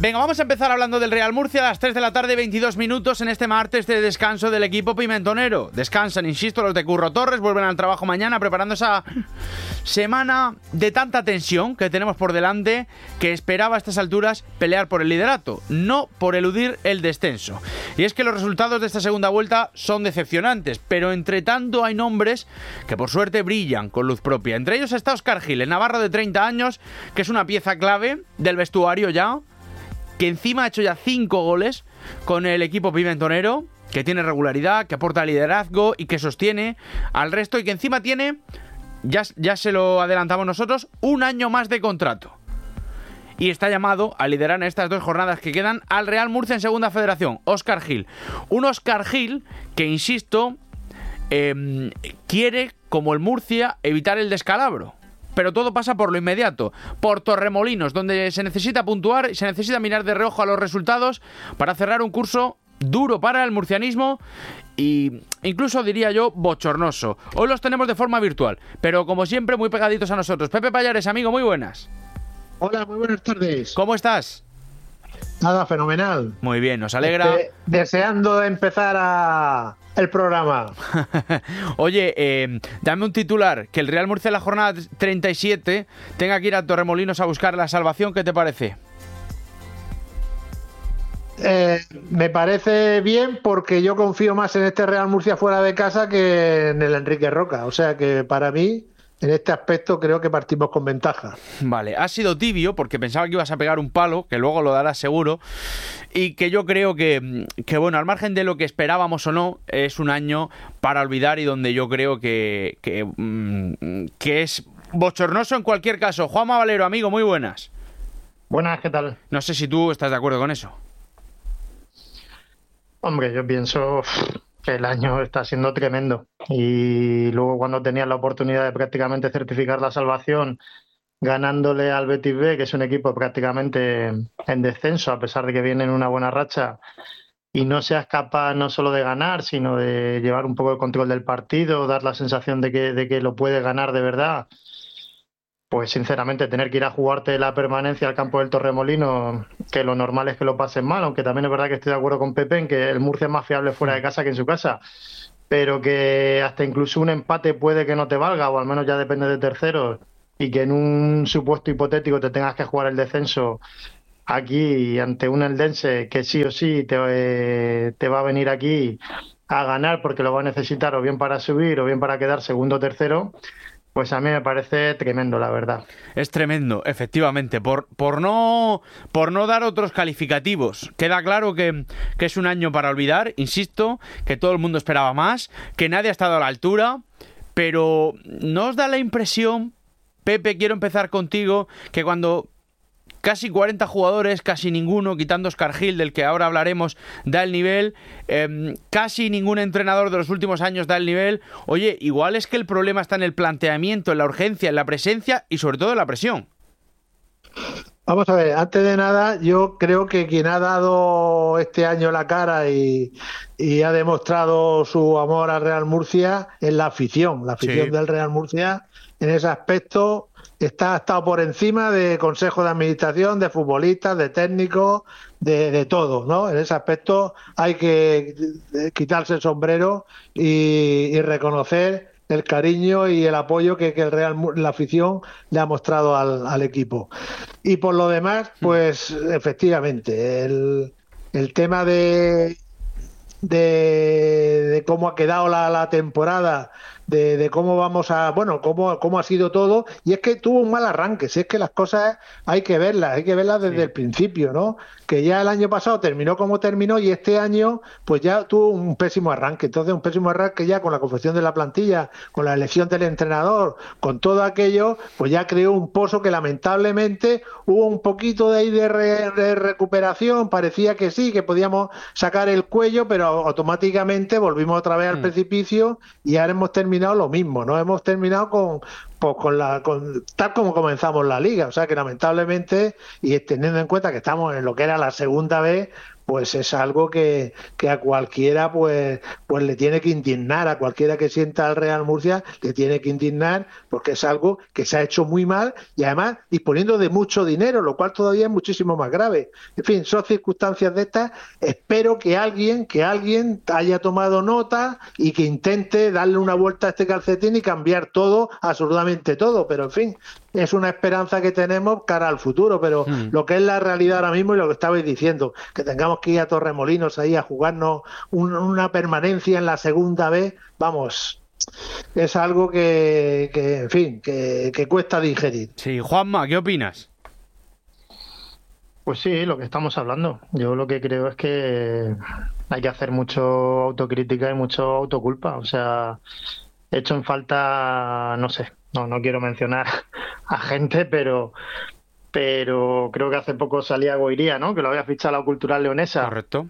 Venga, vamos a empezar hablando del Real Murcia a las 3 de la tarde, 22 minutos en este martes de descanso del equipo pimentonero. Descansan, insisto, los de Curro Torres, vuelven al trabajo mañana preparando esa semana de tanta tensión que tenemos por delante, que esperaba a estas alturas pelear por el liderato, no por eludir el descenso. Y es que los resultados de esta segunda vuelta son decepcionantes, pero entre tanto hay nombres que por suerte brillan con luz propia. Entre ellos está Óscar Gil, el navarro de 30 años, que es una pieza clave del vestuario ya, que encima ha hecho ya 5 goles con el equipo pimentonero, que tiene regularidad, que aporta liderazgo y que sostiene al resto, y que encima tiene, ya se lo adelantamos nosotros, un año más de contrato. Y está llamado a liderar en estas 2 jornadas que quedan al Real Murcia en Segunda Federación, Óscar Gil. Un Óscar Gil que, insisto, quiere, como el Murcia, evitar el descalabro. Pero todo pasa por lo inmediato, por Torremolinos, donde se necesita puntuar y se necesita mirar de reojo a los resultados para cerrar un curso duro para el murcianismo y incluso diría yo bochornoso. Hoy los tenemos de forma virtual, pero como siempre muy pegaditos a nosotros. Pepe Pallares, amigo, muy buenas. Hola, muy buenas tardes. ¿Cómo estás? Nada, fenomenal. Muy bien, nos alegra. Deseando empezar el programa. Oye, dame un titular, que el Real Murcia en la jornada 37 tenga que ir a Torremolinos a buscar la salvación, ¿qué te parece? Me parece bien porque yo confío más en este Real Murcia fuera de casa que en el Enrique Roca, o sea que para mí en este aspecto creo que partimos con ventaja. Vale, has sido tibio porque pensaba que ibas a pegar un palo, que luego lo darás seguro, y que yo creo que bueno, al margen de lo que esperábamos o no, es un año para olvidar y donde yo creo que es bochornoso en cualquier caso. Juanma Valero, amigo, muy buenas. Buenas, ¿qué tal? No sé si tú estás de acuerdo con eso. Hombre, yo pienso que el año está siendo tremendo y luego cuando tenías la oportunidad de prácticamente certificar la salvación ganándole al Betis B, que es un equipo prácticamente en descenso a pesar de que viene en una buena racha, y no seas capaz no solo de ganar sino de llevar un poco el control del partido, dar la sensación de que lo puedes ganar de verdad, pues sinceramente tener que ir a jugarte la permanencia al campo del Torremolinos, que lo normal es que lo pasen mal, aunque también es verdad que estoy de acuerdo con Pepe en que el Murcia es más fiable fuera de casa que en su casa, pero que hasta incluso un empate puede que no te valga, o al menos ya depende de terceros, y que en un supuesto hipotético te tengas que jugar el descenso aquí ante un eldense que sí o sí te va a venir aquí a ganar porque lo va a necesitar o bien para subir o bien para quedar segundo o tercero. Pues a mí me parece tremendo, la verdad. Es tremendo, efectivamente, por no dar otros calificativos. Queda claro que es un año para olvidar, insisto, que todo el mundo esperaba más, que nadie ha estado a la altura, pero ¿no os da la impresión, Pepe, quiero empezar contigo, que cuando casi 40 jugadores, casi ninguno, quitando Óscar Gil, del que ahora hablaremos, da el nivel, casi ningún entrenador de los últimos años da el nivel? Oye, igual es que el problema está en el planteamiento, en la urgencia, en la presencia y sobre todo en la presión. Vamos a ver, antes de nada, yo creo que quien ha dado este año la cara y ha demostrado su amor al Real Murcia es la afición sí. Del Real Murcia en ese aspecto ha estado por encima de consejos de administración, de futbolistas, de técnicos, de todo, ¿no? En ese aspecto hay que quitarse el sombrero y reconocer el cariño y el apoyo que la afición le ha mostrado al equipo. Y por lo demás, pues efectivamente, el tema de cómo ha quedado la temporada, de cómo vamos a, bueno, cómo ha sido todo, y es que tuvo un mal arranque, si es que las cosas hay que verlas desde el principio, ¿no? Que ya el año pasado terminó como terminó y este año pues ya tuvo un pésimo arranque. Entonces un pésimo arranque ya con la confección de la plantilla, con la elección del entrenador, con todo aquello, pues ya creó un pozo que lamentablemente hubo un poquito de ahí de recuperación, parecía que sí, que podíamos sacar el cuello, pero automáticamente volvimos otra vez al precipicio y ahora hemos terminado lo mismo, ¿no? Hemos terminado con tal como comenzamos la liga, o sea que lamentablemente, y teniendo en cuenta que estamos en lo que era la segunda vez, pues es algo que a cualquiera pues le tiene que indignar, a cualquiera que sienta al Real Murcia le tiene que indignar, porque es algo que se ha hecho muy mal y además disponiendo de mucho dinero, lo cual todavía es muchísimo más grave. En fin, son circunstancias de estas. Espero que alguien haya tomado nota y que intente darle una vuelta a este calcetín y cambiar todo, absolutamente todo, pero en fin, es una esperanza que tenemos cara al futuro, pero lo que es la realidad ahora mismo y lo que estabais diciendo, que tengamos que ir a Torremolinos ahí a jugarnos una permanencia en la segunda vez, vamos, es algo que en fin, que cuesta digerir. Sí, Juanma, ¿qué opinas? Pues sí, lo que estamos hablando. Yo lo que creo es que hay que hacer mucho autocrítica y mucho autoculpa. O sea, he hecho en falta, no sé, no quiero mencionar a gente, pero creo que hace poco salía Goiría, ¿no? Que lo había fichado la Cultural Leonesa. Correcto.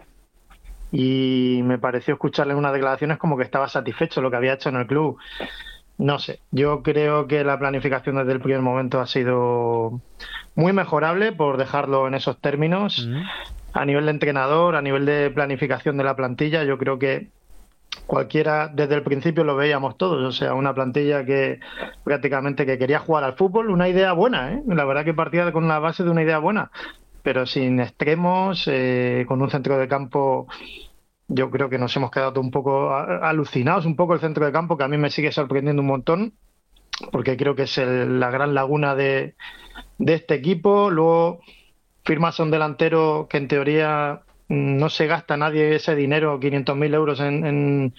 Y me pareció escucharle en unas declaraciones como que estaba satisfecho de lo que había hecho en el club. No sé, yo creo que la planificación desde el primer momento ha sido muy mejorable, por dejarlo en esos términos. A nivel de entrenador, a nivel de planificación de la plantilla, yo creo que cualquiera, desde el principio lo veíamos todos, o sea, una plantilla que prácticamente que quería jugar al fútbol, una idea buena, ¿eh? La verdad que partía con la base de una idea buena, pero sin extremos, con un centro de campo. Yo creo que nos hemos quedado un poco alucinados, un poco el centro de campo, que a mí me sigue sorprendiendo un montón, porque creo que es la gran laguna de este equipo. Luego firmas a un delantero que en teoría no se gasta nadie ese dinero, 500.000 euros en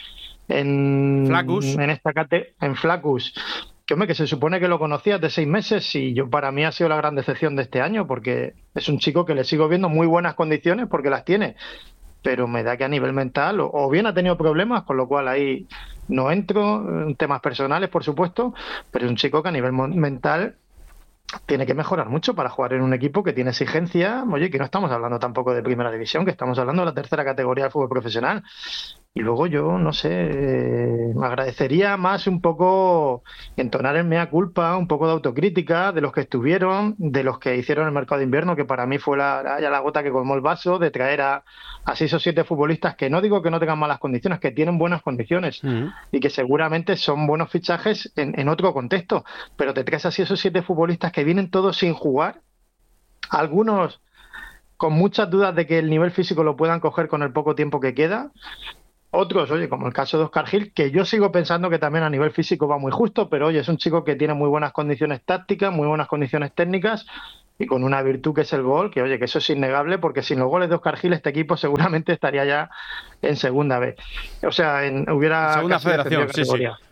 Flaccus. En Flaccus. Que, hombre, que se supone que lo conocías de 6 meses, y para mí ha sido la gran decepción de este año, porque es un chico que le sigo viendo muy buenas condiciones, porque las tiene, pero me da que a nivel mental o bien ha tenido problemas, con lo cual ahí no entro en temas personales, por supuesto, pero es un chico que a nivel mental tiene que mejorar mucho para jugar en un equipo que tiene exigencia. Oye, que no estamos hablando tampoco de primera división, que estamos hablando de la tercera categoría del fútbol profesional. Y luego yo, no sé, me agradecería más un poco entonar el mea culpa, un poco de autocrítica de los que estuvieron, de los que hicieron el mercado de invierno, que para mí fue ya la gota que colmó el vaso, de traer a 6 o 7 futbolistas que no digo que no tengan malas condiciones, que tienen buenas condiciones y que seguramente son buenos fichajes en otro contexto, pero te traes a 6 o 7 futbolistas que vienen todos sin jugar, algunos con muchas dudas de que el nivel físico lo puedan coger con el poco tiempo que queda. Otros, oye, como el caso de Óscar Gil, que yo sigo pensando que también a nivel físico va muy justo, pero oye, es un chico que tiene muy buenas condiciones tácticas, muy buenas condiciones técnicas y con una virtud que es el gol, que oye, que eso es innegable, porque sin los goles de Óscar Gil este equipo seguramente estaría ya en segunda B. O sea, hubiera segunda federación, sí.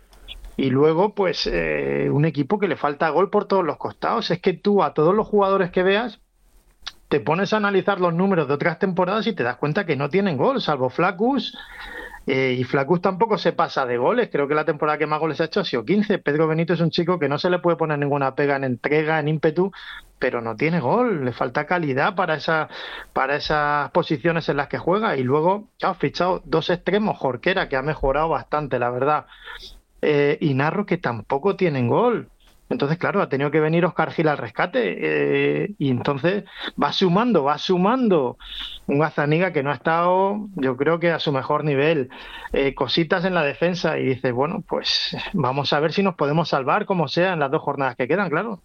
Y luego, pues, un equipo que le falta gol por todos los costados. Es que tú a todos los jugadores que veas te pones a analizar los números de otras temporadas y te das cuenta que no tienen gol, salvo Flaccus. Y Flaccus tampoco se pasa de goles. Creo que la temporada que más goles ha hecho ha sido 15. Pedro Benito es un chico que no se le puede poner ninguna pega en entrega, en ímpetu, pero no tiene gol. Le falta calidad para esas posiciones en las que juega. Y luego ha fichado 2 extremos, Jorquera, que ha mejorado bastante, la verdad, y Narro, que tampoco tienen gol. Entonces, claro, ha tenido que venir Óscar Gil al rescate, y entonces va sumando un Gazzaniga que no ha estado, yo creo que a su mejor nivel, cositas en la defensa, y dices, bueno, pues vamos a ver si nos podemos salvar como sea en las 2 jornadas que quedan, claro.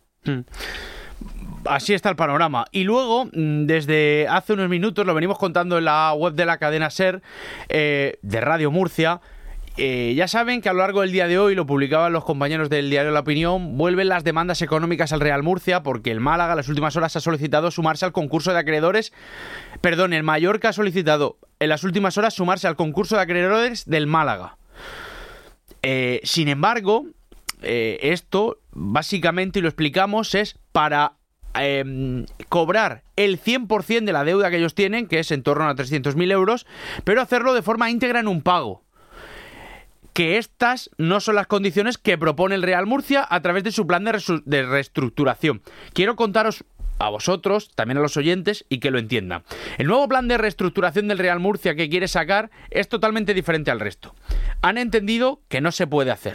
Así está el panorama. Y luego, desde hace unos minutos, lo venimos contando en la web de la cadena SER, de Radio Murcia. Ya saben que a lo largo del día de hoy, lo publicaban los compañeros del diario La Opinión, vuelven las demandas económicas al Real Murcia, porque el Málaga en las últimas horas ha solicitado sumarse al concurso de acreedores. Perdón, el Mallorca ha solicitado en las últimas horas sumarse al concurso de acreedores del Málaga. Sin embargo, esto básicamente, y lo explicamos, es para cobrar el 100% de la deuda que ellos tienen, que es en torno a 300.000 euros, pero hacerlo de forma íntegra en un pago. Que estas no son las condiciones que propone el Real Murcia a través de su plan de reestructuración. Quiero contaros a vosotros, también a los oyentes, y que lo entiendan. El nuevo plan de reestructuración del Real Murcia que quiere sacar es totalmente diferente al resto. Han entendido que no se puede hacer,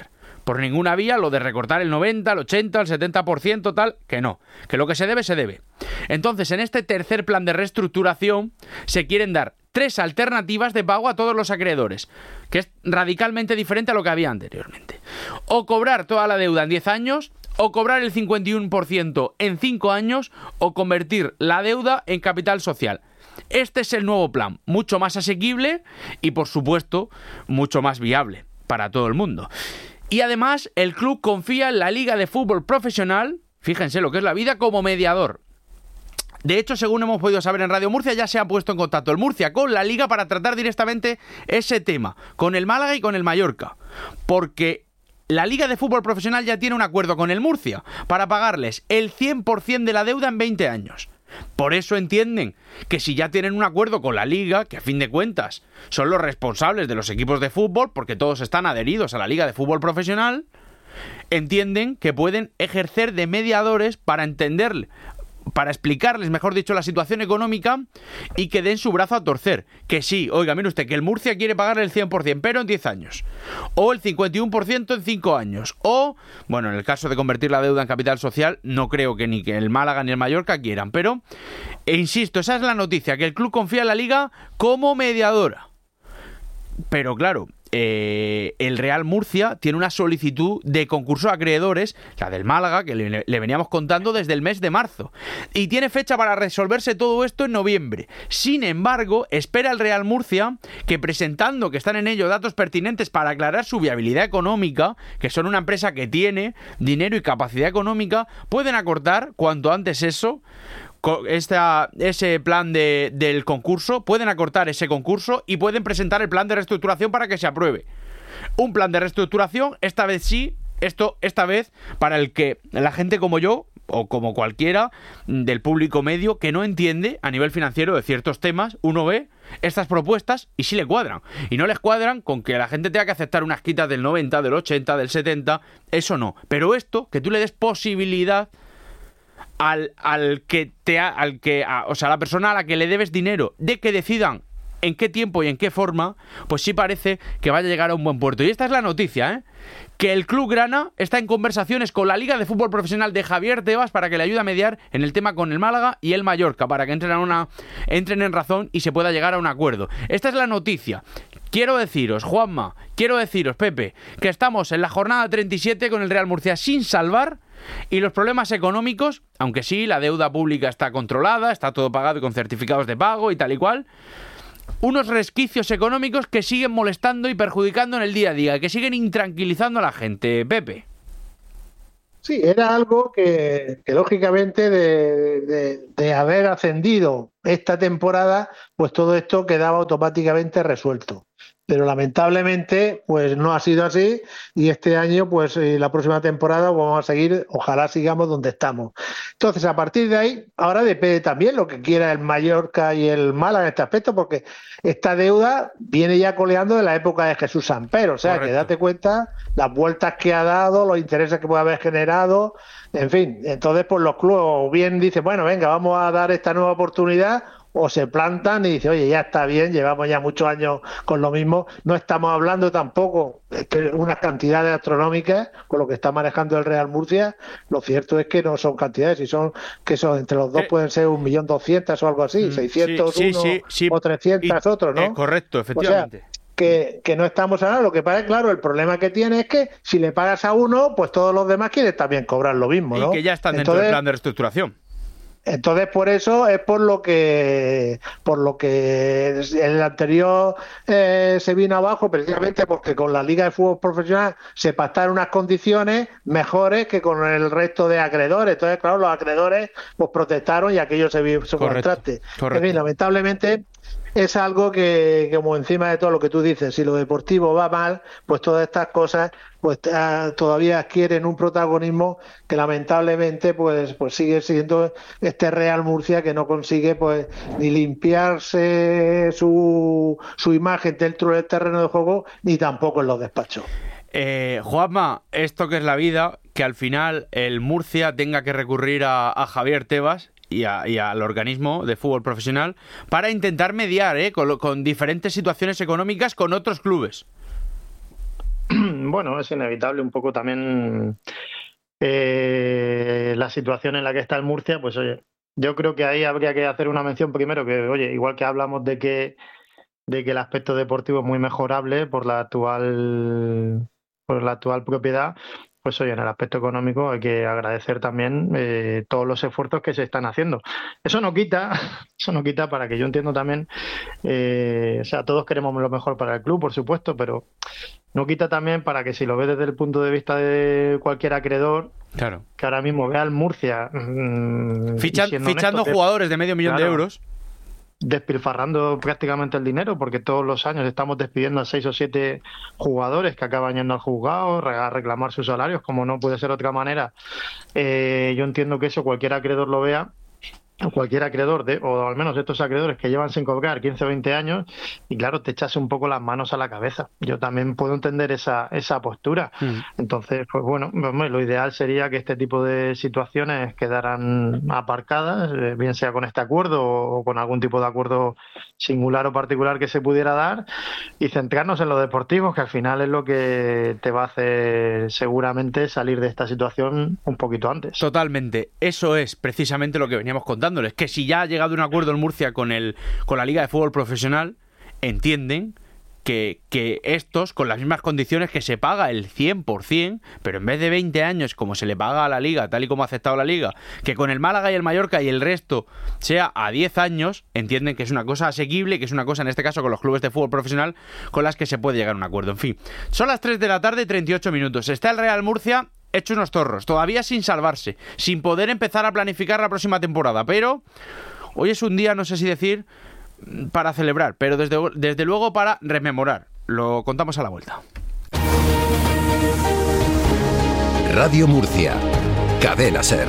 por ninguna vía lo de recortar el 90, el 80, el 70%, tal, que no, que lo que se debe, se debe. Entonces, en este tercer plan de reestructuración se quieren dar 3 alternativas de pago a todos los acreedores, que es radicalmente diferente a lo que había anteriormente. O cobrar toda la deuda en 10 años, o cobrar el 51% en 5 años, o convertir la deuda en capital social. Este es el nuevo plan, mucho más asequible y, por supuesto, mucho más viable para todo el mundo. Y además, el club confía en la Liga de Fútbol Profesional, fíjense lo que es la vida, como mediador. De hecho, según hemos podido saber en Radio Murcia, ya se ha puesto en contacto el Murcia con la Liga para tratar directamente ese tema, con el Málaga y con el Mallorca. Porque la Liga de Fútbol Profesional ya tiene un acuerdo con el Murcia para pagarles el 100% de la deuda en 20 años. Por eso entienden que si ya tienen un acuerdo con la Liga, que a fin de cuentas son los responsables de los equipos de fútbol, porque todos están adheridos a la Liga de Fútbol Profesional, entienden que pueden ejercer de mediadores para entenderle, para explicarles, mejor dicho, la situación económica y que den su brazo a torcer. Que sí, oiga, mire usted, que el Murcia quiere pagar el 100%, pero en 10 años. O el 51% en 5 años. O, bueno, en el caso de convertir la deuda en capital social, no creo que ni que el Málaga ni el Mallorca quieran. Pero, insisto, esa es la noticia, que el club confía en la Liga como mediadora. Pero claro, el Real Murcia tiene una solicitud de concurso a acreedores, la del Málaga, que le veníamos contando desde el mes de marzo, y tiene fecha para resolverse todo esto en noviembre. Sin embargo, espera el Real Murcia que, presentando que están en ello datos pertinentes para aclarar su viabilidad económica, que son una empresa que tiene dinero y capacidad económica, pueden acortar cuanto antes eso, ese plan del concurso, pueden acortar ese concurso y pueden presentar el plan de reestructuración para que se apruebe. Un plan de reestructuración, esta vez sí, esta vez para el que la gente como yo, o como cualquiera del público medio que no entiende a nivel financiero de ciertos temas, uno ve estas propuestas y sí le cuadran. Y no les cuadran con que la gente tenga que aceptar unas quitas del 90, del 80, del 70, eso no. Pero esto, que tú le des posibilidad a la persona a la que le debes dinero, de que decidan en qué tiempo y en qué forma, pues sí parece que vaya a llegar a un buen puerto. Y esta es la noticia, que el Club Grana está en conversaciones con la Liga de Fútbol Profesional de Javier Tebas para que le ayude a mediar en el tema con el Málaga y el Mallorca, para que entren en razón y se pueda llegar a un acuerdo. Esta es la noticia. Quiero deciros, Juanma, Pepe, que estamos en la jornada 37 con el Real Murcia sin salvar. Y los problemas económicos, aunque sí, la deuda pública está controlada, está todo pagado y con certificados de pago y tal y cual, unos resquicios económicos que siguen molestando y perjudicando en el día a día, que siguen intranquilizando a la gente. Pepe. Sí, era algo que lógicamente de haber ascendido esta temporada, pues todo esto quedaba automáticamente resuelto. Pero lamentablemente pues no ha sido así y este año pues la próxima temporada vamos a seguir, ojalá sigamos donde estamos. Entonces a partir de ahí ahora depende también lo que quiera el Mallorca y el Málaga en este aspecto, porque esta deuda viene ya coleando de la época de Jesús Sampero, o sea, correcto, que date cuenta las vueltas que ha dado, los intereses que puede haber generado, en fin. Entonces pues los clubes o bien dicen, bueno, venga, vamos a dar esta nueva oportunidad, o se plantan y dicen, oye, ya está bien, llevamos ya muchos años con lo mismo, no estamos hablando tampoco de unas cantidades astronómicas con lo que está manejando el Real Murcia. Lo cierto es que no son cantidades, y son entre los dos pueden ser 1.200.000 o algo así, 600 sí, o 300 otros, ¿no? Correcto, efectivamente. O sea, que no estamos hablando. Lo que pasa es, claro, el problema que tiene es que si le pagas a uno, pues todos los demás quieren también cobrar lo mismo, ¿no? Y que ya están dentro del plan de reestructuración. Entonces, por eso es por lo que el anterior se vino abajo, precisamente porque con la Liga de Fútbol Profesional se pactaron unas condiciones mejores que con el resto de acreedores. Entonces, claro, los acreedores pues protestaron y aquello se vio contraste. En fin, lamentablemente es algo que, como encima de todo lo que tú dices, si lo deportivo va mal, pues todas estas cosas pues todavía adquieren un protagonismo que lamentablemente pues sigue siendo este Real Murcia, que no consigue pues ni limpiarse su imagen dentro del terreno de juego, ni tampoco en los despachos. Juanma, esto que es la vida, que al final el Murcia tenga que recurrir a Javier Tebas y al organismo de fútbol profesional para intentar mediar con diferentes situaciones económicas con otros clubes. bueno, es inevitable un poco también la situación en la que está el Murcia, pues oye, yo creo que ahí habría que hacer una mención primero, que oye, igual que hablamos de que el aspecto deportivo es muy mejorable por la actual propiedad, pues oye, en el aspecto económico hay que agradecer también todos los esfuerzos que se están haciendo. Eso no quita para que yo entiendo también, o sea, todos queremos lo mejor para el club, por supuesto, pero no quita también para que si lo ves desde el punto de vista de cualquier acreedor, claro, que ahora mismo vea al Murcia fichando jugadores de medio millón de euros, despilfarrando prácticamente el dinero, porque todos los años estamos despidiendo a 6 o 7 jugadores que acaban yendo al juzgado a reclamar sus salarios, como no puede ser de otra manera. Yo entiendo que eso cualquier acreedor lo vea, cualquier acreedor, o al menos estos acreedores que llevan sin cobrar 15 o 20 años, y claro, te echas un poco las manos a la cabeza. Yo también puedo entender esa postura. Entonces, pues bueno, lo ideal sería que este tipo de situaciones quedaran aparcadas, bien sea con este acuerdo o con algún tipo de acuerdo singular o particular que se pudiera dar, y centrarnos en lo deportivo, que al final es lo que te va a hacer seguramente salir de esta situación un poquito antes. Totalmente. Eso es precisamente lo que veníamos contando. Es que si ya ha llegado a un acuerdo en Murcia con la Liga de Fútbol Profesional, entienden que estos, con las mismas condiciones que se paga el 100%, pero en vez de 20 años como se le paga a la Liga, tal y como ha aceptado la Liga, que con el Málaga y el Mallorca y el resto sea a 10 años, entienden que es una cosa asequible, que es una cosa, en este caso, con los clubes de fútbol profesional, con las que se puede llegar a un acuerdo. En fin, son las 3 de la tarde, 38 minutos. Está el Real Murcia hecho unos torros, todavía sin salvarse, sin poder empezar a planificar la próxima temporada, pero hoy es un día, no sé si decir para celebrar, pero desde luego para rememorar. Lo contamos a la vuelta. Radio Murcia, Cadena SER.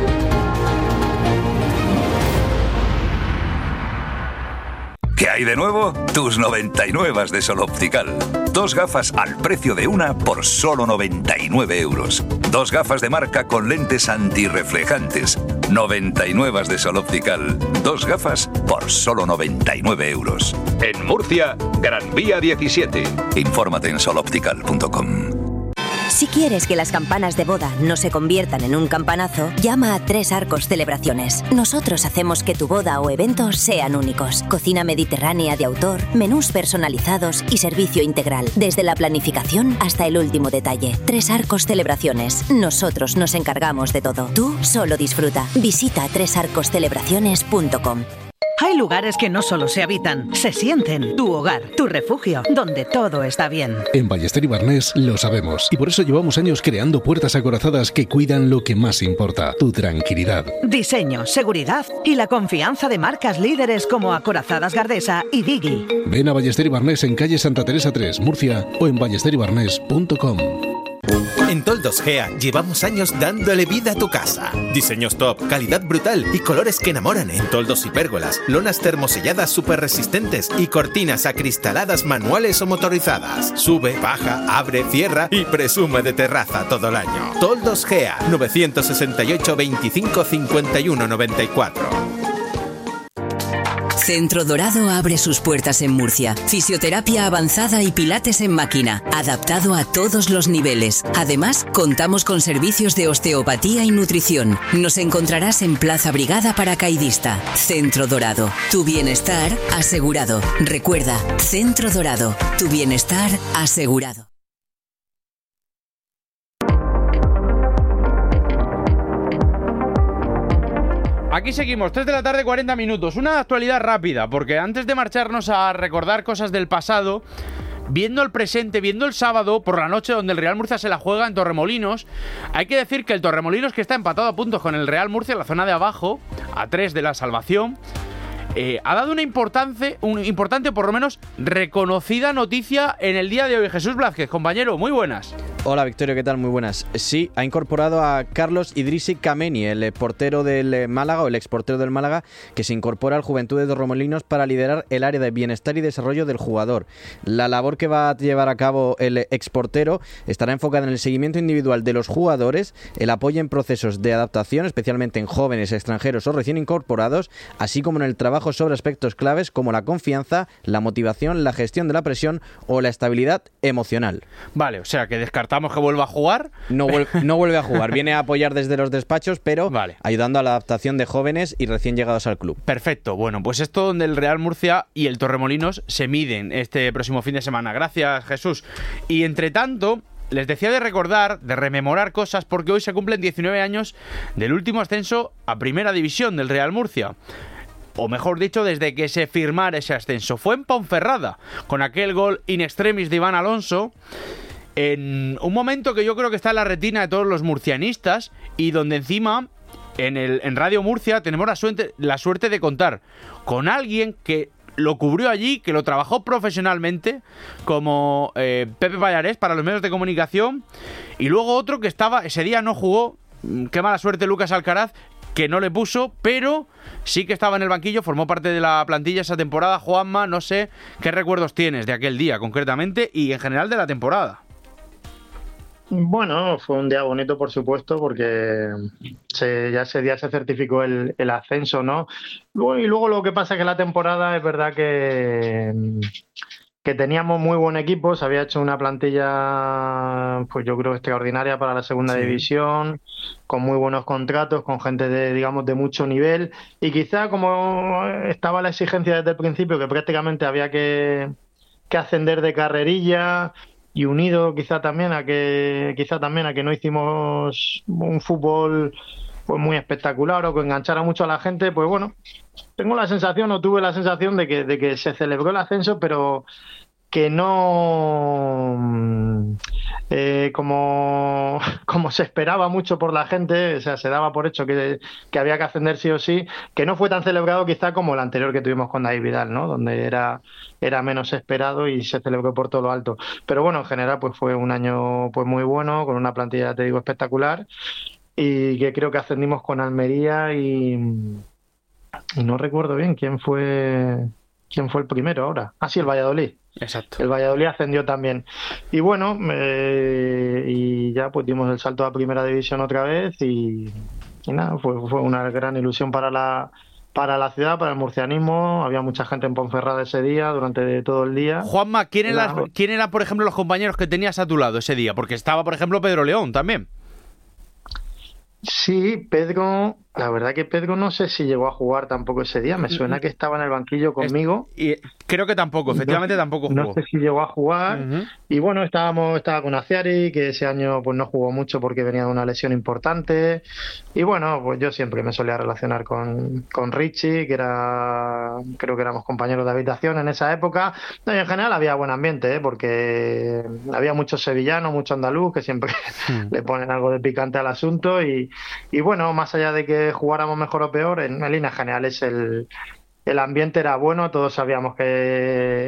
¿Qué hay de nuevo? Tus 99 de Sol Optical. 2 gafas al precio de una por solo 99 euros. 2 gafas de marca con lentes antirreflejantes. 99 de Sol Optical. 2 gafas por solo 99 euros. En Murcia, Gran Vía 17. Infórmate en soloptical.com. Si quieres que las campanas de boda no se conviertan en un campanazo, llama a Tres Arcos Celebraciones. Nosotros hacemos que tu boda o evento sean únicos. Cocina mediterránea de autor, menús personalizados y servicio integral, desde la planificación hasta el último detalle. Tres Arcos Celebraciones. Nosotros nos encargamos de todo. Tú solo disfruta. Visita tresarcoscelebraciones.com. Hay lugares que no solo se habitan, se sienten. Tu hogar, tu refugio, donde todo está bien. En Ballester y Barnés lo sabemos, y por eso llevamos años creando puertas acorazadas que cuidan lo que más importa, tu tranquilidad. Diseño, seguridad y la confianza de marcas líderes como Acorazadas Gardesa y Digi. Ven a Ballester y Barnés en calle Santa Teresa 3, Murcia, o en ballesteribarnés.com. En Toldos Gea llevamos años dándole vida a tu casa. Diseños top, calidad brutal y colores que enamoran en toldos y pérgolas, lonas termoselladas súper resistentes y cortinas acristaladas manuales o motorizadas. Sube, baja, abre, cierra y presume de terraza todo el año. Toldos Gea, 968 25 51 94. Centro Dorado abre sus puertas en Murcia. Fisioterapia avanzada y pilates en máquina, adaptado a todos los niveles. Además, contamos con servicios de osteopatía y nutrición. Nos encontrarás en Plaza Brigada Paracaidista. Centro Dorado, tu bienestar asegurado. Recuerda, Centro Dorado, tu bienestar asegurado. Aquí seguimos, 3 de la tarde, 40 minutos. Una actualidad rápida, porque antes de marcharnos a recordar cosas del pasado, viendo el presente, viendo el sábado por la noche donde el Real Murcia se la juega en Torremolinos, hay que decir que el Torremolinos, que está empatado a puntos con el Real Murcia en la zona de abajo, a 3 de la salvación, ha dado una importante, por lo menos reconocida noticia en el día de hoy. Jesús Blázquez, compañero, muy buenas. Hola Victorio, ¿qué tal? Muy buenas. Sí, ha incorporado a Carlos Idrissi Kameni, el portero del Málaga, o el exportero del Málaga, que se incorpora al Juventud de Torremolinos para liderar el área de bienestar y desarrollo del jugador. La labor que va a llevar a cabo el exportero estará enfocada en el seguimiento individual de los jugadores, el apoyo en procesos de adaptación, especialmente en jóvenes, extranjeros o recién incorporados, así como en el trabajo sobre aspectos claves como la confianza, la motivación, la gestión de la presión o la estabilidad emocional. Vale, o sea que descartamos que vuelva a jugar. No vuelve a jugar, viene a apoyar desde los despachos, pero ayudando a la adaptación de jóvenes y recién llegados al club. Perfecto, bueno, pues esto donde el Real Murcia y el Torremolinos se miden este próximo fin de semana. Gracias, Jesús. Y entre tanto, les decía de recordar, de rememorar cosas, porque hoy se cumplen 19 años del último ascenso a Primera División del Real Murcia. O mejor dicho, desde que se firmara ese ascenso. Fue en Ponferrada, con aquel gol in extremis de Iván Alonso, en un momento que yo creo que está en la retina de todos los murcianistas y donde encima en Radio Murcia tenemos la suerte de contar con alguien que lo cubrió allí, que lo trabajó profesionalmente, como Pepe Pallarés para los medios de comunicación, y luego otro que estaba, ese día no jugó, qué mala suerte, Lucas Alcaraz, que no le puso, pero sí que estaba en el banquillo, formó parte de la plantilla esa temporada. Juanma, no sé qué recuerdos tienes de aquel día concretamente y en general de la temporada. Bueno, fue un día bonito, por supuesto, porque ya ese día se certificó el ascenso, ¿no? Y luego lo que pasa es que la temporada es verdad que teníamos muy buen equipo, se había hecho una plantilla, pues yo creo extraordinaria para la segunda división, con muy buenos contratos, con gente de mucho nivel, y quizá como estaba la exigencia desde el principio, que prácticamente había que ascender de carrerilla, y unido quizá también a que no hicimos un fútbol pues muy espectacular o que enganchara mucho a la gente, pues bueno, tuve la sensación de que se celebró el ascenso, pero que no como se esperaba mucho por la gente, o sea, se daba por hecho que había que ascender sí o sí, que no fue tan celebrado quizá como el anterior que tuvimos con David Vidal, ¿no? Donde era menos esperado y se celebró por todo lo alto. Pero bueno, en general pues fue un año pues muy bueno, con una plantilla, te digo, espectacular, y que creo que ascendimos con Almería y no recuerdo bien quién fue el primero ahora. Ah, sí, el Valladolid. Exacto. El Valladolid ascendió también. Y bueno, y ya pues dimos el salto a Primera División otra vez y nada, fue una gran ilusión para la ciudad, para el murcianismo. Había mucha gente en Ponferrada ese día, durante todo el día. Juanma, ¿quién eran, por ejemplo, los compañeros que tenías a tu lado ese día? Porque estaba, por ejemplo, Pedro León también. Sí, Pedro, la verdad que Pedro no sé si llegó a jugar tampoco ese día, me suena que estaba en el banquillo conmigo. Y creo que tampoco, efectivamente tampoco jugó. No sé si llegó a jugar. Y bueno, estaba con Aciari, que ese año pues no jugó mucho porque venía de una lesión importante. Y bueno, pues yo siempre me solía relacionar con Richie, creo que éramos compañeros de habitación en esa época. No, y en general había buen ambiente, porque había muchos sevillanos, mucho andaluz, que siempre le ponen algo de picante al asunto. Y bueno, más allá de que jugáramos mejor o peor, en líneas generales el ambiente era bueno, todos sabíamos que